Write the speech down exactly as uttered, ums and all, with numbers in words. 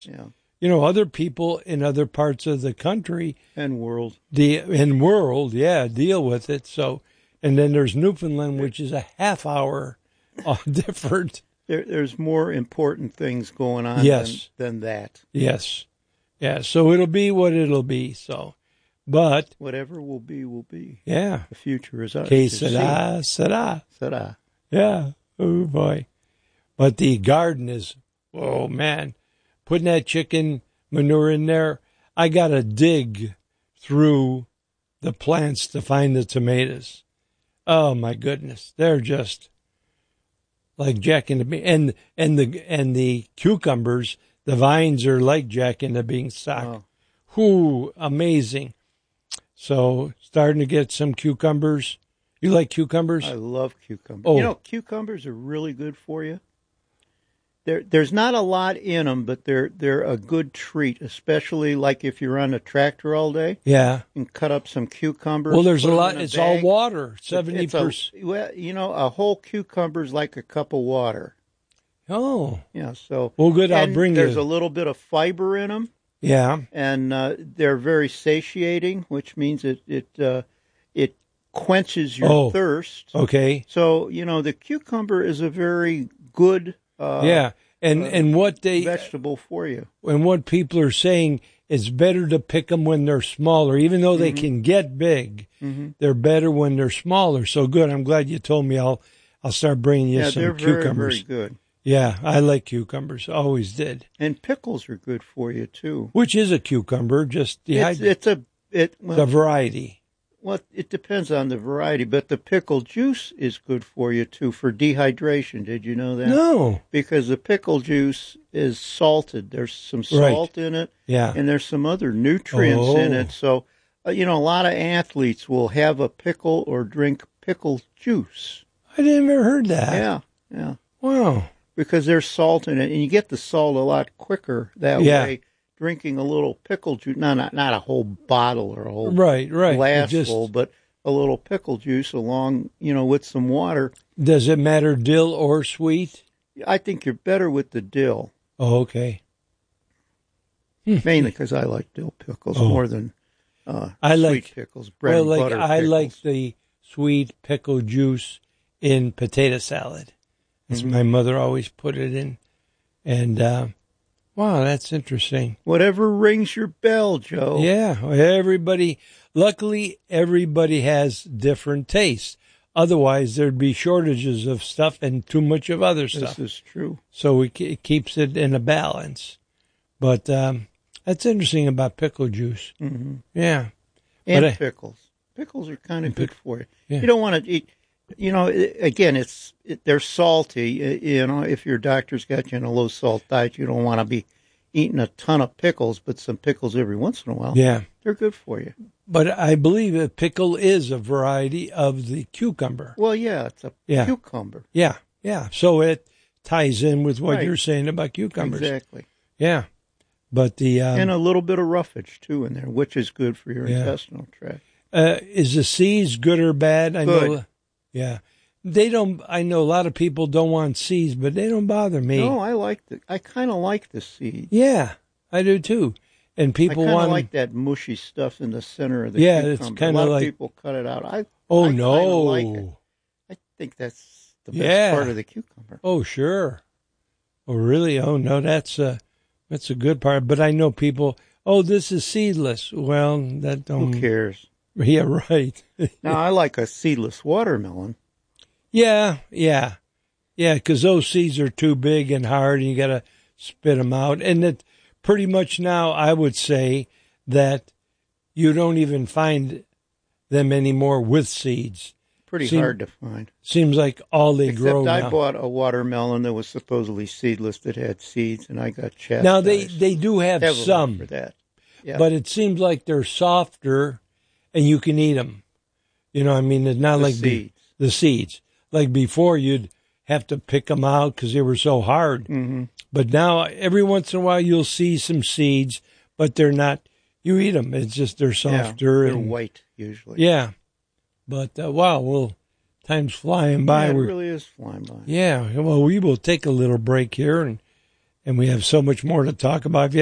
Yeah. You know, other people in other parts of the country and world, the in world, yeah, deal with it. So, and then there's Newfoundland, which is a half hour uh, different. There, there's more important things going on yes. than, than that. Yes. Yeah. So it'll be what it'll be. So, but whatever will be, will be. Yeah. The future is ours. Que sera, sera. Sera. Yeah. Oh boy. But the garden is, oh man, putting that chicken manure in there. I got to dig through the plants to find the tomatoes. Oh my goodness. They're just like Jack and the Bean, and and the and the cucumbers, the vines are like Jack and the Beanstalk. Wow. Whoo, amazing! So starting to get some cucumbers. You like cucumbers? I love cucumbers. Oh. You know, cucumbers are really good for you. There, there's not a lot in them, but they're they're a good treat, especially like if you're on a tractor all day. Yeah. And cut up some cucumbers. Well, there's a put 'em lot. in a It's bag. all water. Seventy It's a- percent. Well, you know, a whole cucumber is like a cup of water. Oh. Yeah. So. Well, good. I'll and bring There's you. a little bit of fiber in them. Yeah. And uh, they're very satiating, which means it it uh, it quenches your Oh. thirst. Okay. So you know the cucumber is a very good. Uh, Yeah. And uh, and what they vegetable for you. and what people are saying, it's better to pick them when they're smaller, even though they Mm-hmm. can get big. Mm-hmm. They're better when they're smaller. So good. I'm glad you told me. I'll I'll start bringing you Yeah, some they're very cucumbers. very good. Yeah, I like cucumbers. Always did. And pickles are good for you too. Which is a cucumber, just It's, dehydrated. it's a it well, The variety. well it depends on the variety, but the pickle juice is good for you too for dehydration. Did you know that? No. Because the pickle juice is salted. There's some salt in it. Yeah. And there's some other nutrients in Oh. it. So, uh, you know, a lot of athletes will have a pickle or drink pickle juice. I never heard that. Yeah, yeah. Wow. Because there's salt in it, and you get the salt a lot quicker that Yeah. way. Drinking a little pickle juice, no, not not a whole bottle or a whole Right, right. It glass just- full, but a little pickle juice along, you know, with some water. Does it matter dill or sweet? I think you're better with the dill, Oh, okay. mainly because I like dill pickles Oh. more than uh, I sweet like- pickles, bread well, and like butter I pickles. like the sweet pickle juice in potato salad. That's Mm-hmm. my mother always put it in. And uh, wow, that's interesting. Whatever rings your bell, Joe. Yeah, everybody. Luckily, everybody has different tastes. Otherwise, there'd be shortages of stuff and too much of other This stuff. is true. So it, it keeps it in a balance. But um, that's interesting about pickle juice. Mm-hmm. Yeah. And But I- pickles. Pickles are kind of good for you. Yeah. You don't want to eat. You know, i- again, it's it, they're salty. I- You know, if your doctor's got you on a low salt diet, you don't want to be eating a ton of pickles, but some pickles every once in a while. Yeah. They're good for you. But I believe a pickle is a variety of the cucumber. Well, yeah, it's a Yeah. cucumber. Yeah, yeah. So it ties in with what Right. you're saying about cucumbers. Exactly. Yeah. But the um, And a little bit of roughage too in there, which is good for your Yeah. intestinal tract. uh, is the seeds good or bad? I Good. know. Yeah. They don't. I know a lot of people don't want seeds, but they don't bother me. No, I like the. I kind of like the seed. Yeah, I do too. And I people kind of want. like that mushy stuff in the center of the Yeah, cucumber. it's A kinda lot like- of people cut it out. I oh I kinda no. like it. I think that's the best Yeah. part of the cucumber. Oh sure. Oh really? Oh no, that's a that's a good part. But I know people. Oh, this is seedless. Well, that don't. Who cares? Yeah, right. Now I like a seedless watermelon. Yeah, yeah, yeah. Because those seeds are too big and hard, and you got to spit them out. And that pretty much now, I would say that you don't even find them anymore with seeds. Pretty Seem- hard to find. Seems like all they Except grow I now. bought a watermelon that was supposedly seedless that had seeds, and I got chastised. Now they they do have heavily some, for that. Yeah. but it seems like they're softer, and you can eat them. You know, I mean, it's not The like be- seeds. the seeds. Like before, you'd have to pick them out because they were so hard. Mm-hmm. But now, every once in a while, you'll see some seeds, but they're not. You eat them. It's just they're softer. Yeah, they're and, white usually. Yeah. But uh, wow, well, time's flying by. Yeah, it We're- really is flying by. yeah. Well, we will take a little break here, and and we have so much more to talk about. If you